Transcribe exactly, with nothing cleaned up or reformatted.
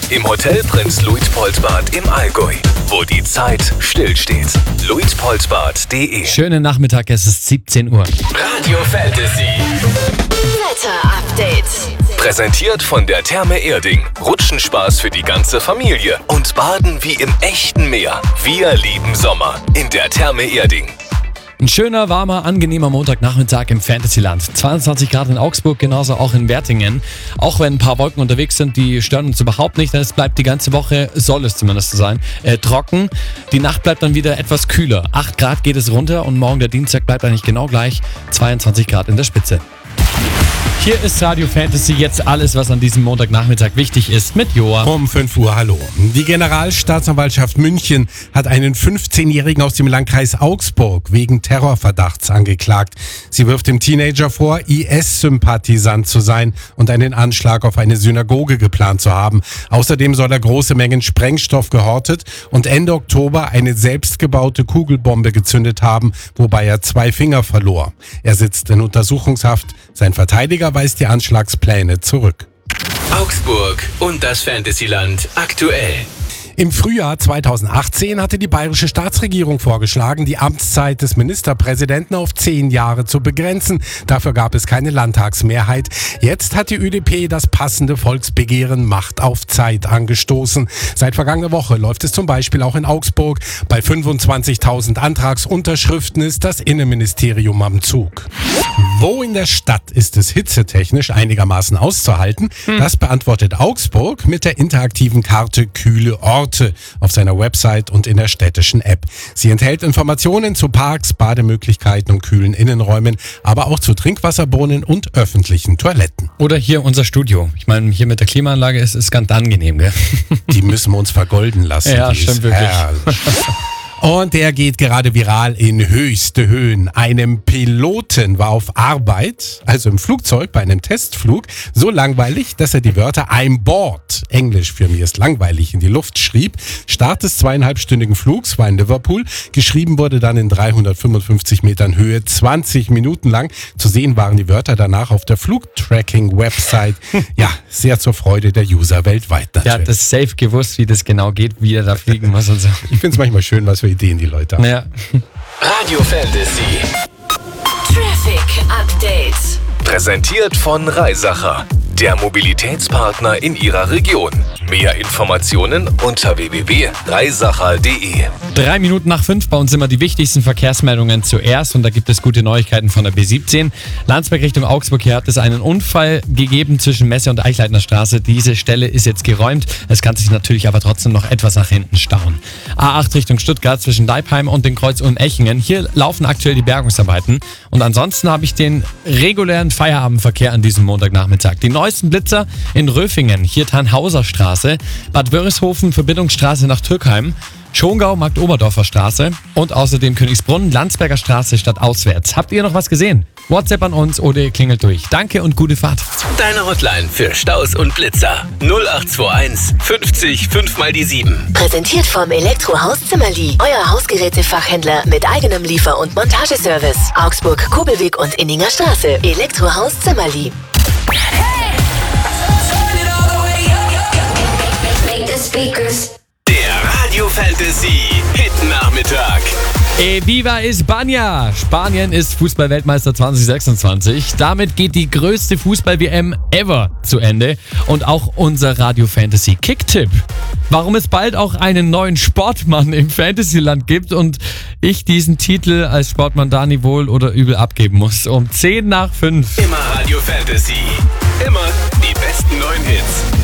Im Hotel Prinz Luitpoldbad im Allgäu, wo die Zeit stillsteht. luitpoldbad punkt de. Schönen Nachmittag, es ist siebzehn Uhr. Radio Fantasy. Wetter-Update. Präsentiert von der Therme Erding. Rutschenspaß für die ganze Familie und Baden wie im echten Meer. Wir lieben Sommer in der Therme Erding. Ein schöner, warmer, angenehmer Montagnachmittag im Fantasyland. zweiundzwanzig Grad in Augsburg, genauso auch in Wertingen. Auch wenn ein paar Wolken unterwegs sind, die stören uns überhaupt nicht, denn es bleibt die ganze Woche, soll es zumindest sein, äh, trocken. Die Nacht bleibt dann wieder etwas kühler. acht Grad geht es runter und morgen der Dienstag bleibt eigentlich genau gleich. zweiundzwanzig Grad in der Spitze. Hier ist Radio Fantasy, jetzt alles, was an diesem Montagnachmittag wichtig ist, mit Joa. Um fünf Uhr, hallo. Die Generalstaatsanwaltschaft München hat einen fünfzehnjährigen aus dem Landkreis Augsburg wegen Terrorverdachts angeklagt. Sie wirft dem Teenager vor, I S-Sympathisant zu sein und einen Anschlag auf eine Synagoge geplant zu haben. Außerdem soll er große Mengen Sprengstoff gehortet und Ende Oktober eine selbstgebaute Kugelbombe gezündet haben, wobei er zwei Finger verlor. Er sitzt in Untersuchungshaft. Sein Verteidiger weist die Anschlagspläne zurück. Augsburg und das Fantasyland aktuell. Im Frühjahr zweitausendachtzehn hatte die bayerische Staatsregierung vorgeschlagen, die Amtszeit des Ministerpräsidenten auf zehn Jahre zu begrenzen. Dafür gab es keine Landtagsmehrheit. Jetzt hat die Ö D P das passende Volksbegehren Macht auf Zeit angestoßen. Seit vergangener Woche läuft es zum Beispiel auch in Augsburg. Bei fünfundzwanzigtausend Antragsunterschriften ist das Innenministerium am Zug. Wo in der Stadt ist es hitzetechnisch einigermaßen auszuhalten? Hm. Das beantwortet Augsburg mit der interaktiven Karte Kühle Orte auf seiner Website und in der städtischen App. Sie enthält Informationen zu Parks, Bademöglichkeiten und kühlen Innenräumen, aber auch zu Trinkwasserbrunnen und öffentlichen Toiletten. Oder hier unser Studio. Ich meine, hier mit der Klimaanlage ist es ganz angenehm, gell? Die müssen wir uns vergolden lassen. Ja, Die stimmt wirklich. Herrlich. Und der geht gerade viral in höchste Höhen. Einem Piloten war auf Arbeit, also im Flugzeug bei einem Testflug, so langweilig, dass er die Wörter I'm bored, Englisch für mir ist langweilig, in die Luft schrieb. Start des zweieinhalbstündigen Flugs war in Liverpool. Geschrieben wurde dann in dreihundertfünfundfünfzig Metern Höhe, zwanzig Minuten lang. Zu sehen waren die Wörter danach auf der Flugtracking-Website. Ja, sehr zur Freude der User weltweit natürlich. Der hat das safe gewusst, wie das genau geht, wie er da fliegen muss und so. Ich finde es manchmal schön, was für Ideen die Leute haben. Ja. Radio Fantasy. Traffic Update. Präsentiert von Reisacher, der Mobilitätspartner in Ihrer Region. Mehr Informationen unter w w w punkt reisacher punkt de. Drei Minuten nach fünf, bei uns immer die wichtigsten Verkehrsmeldungen zuerst und da gibt es gute Neuigkeiten von der B siebzehn. Landsberg Richtung Augsburg, hier hat es einen Unfall gegeben zwischen Messe und Eichleitner Straße. Diese Stelle ist jetzt geräumt. Es kann sich natürlich aber trotzdem noch etwas nach hinten stauen. A acht Richtung Stuttgart zwischen Deibheim und dem Kreuz Ulm-Echingen. Hier laufen aktuell die Bergungsarbeiten und ansonsten habe ich den regulären Feierabendverkehr an diesem Montagnachmittag. Die neuesten Blitzer in Röfingen, hier Tannhauser Straße, Bad Wörishofen, Verbindungsstraße nach Türkheim, Schongau, Markt-Oberdorfer Straße und außerdem Königsbrunn, Landsberger Straße statt auswärts. Habt ihr noch was gesehen? WhatsApp an uns oder ihr klingelt durch. Danke und gute Fahrt. Deine Hotline für Staus und Blitzer. null acht zwei eins fünfzig fünf mal die sieben. Präsentiert vom Elektrohaus Zimmerli. Euer Hausgerätefachhändler mit eigenem Liefer- und Montageservice. Augsburg, Kobelweg und Inninger Straße. Elektrohaus Zimmerli. Der Radio Fantasy Hit Nachmittag. E viva España! Spanien ist Fußball-Weltmeister zwanzig sechsundzwanzig. Damit geht die größte Fußball-W M ever zu Ende. Und auch unser Radio Fantasy Kicktipp. Warum es bald auch einen neuen Sportmann im Fantasyland gibt und ich diesen Titel als Sportmann Dani wohl oder übel abgeben muss. Um zehn nach fünf. Immer Radio Fantasy. Immer die besten neuen Hits.